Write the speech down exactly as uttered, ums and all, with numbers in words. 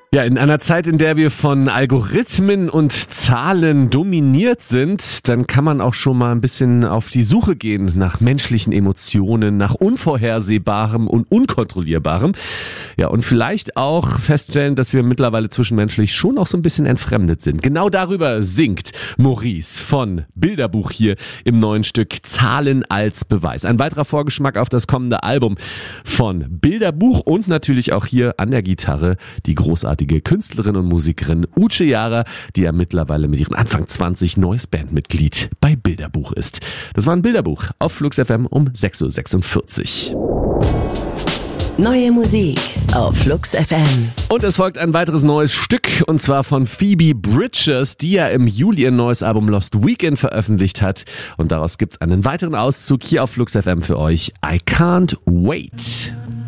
Ja, in einer Zeit, in der wir von Algorithmen und Zahlen dominiert sind, dann kann man auch schon mal ein bisschen auf die Suche gehen nach menschlichen Emotionen, nach Unvorhersehbarem und Unkontrollierbarem. Ja, und vielleicht auch feststellen, dass wir mittlerweile zwischenmenschlich schon auch so ein bisschen entfremdet sind. Genau darüber singt Maurice von Bilderbuch hier im neuen Stück Zahlen als Beweis. Ein weiterer Vorgeschmack auf das kommende Album von Bilderbuch und natürlich auch hier an der Gitarre die großartige Künstlerin und Musikerin Uche Jara, die ja mittlerweile mit ihren Anfang zwanzig neues Bandmitglied bei Bilderbuch ist. Das war ein Bilderbuch auf Flux F M um sechs Uhr sechsundvierzig. Neue Musik auf Flux F M. Und es folgt ein weiteres neues Stück, und zwar von Phoebe Bridgers, die ja im Juli ihr neues Album Lost Weekend veröffentlicht hat. Und daraus gibt's einen weiteren Auszug hier auf Flux F M für euch. I Can't Wait.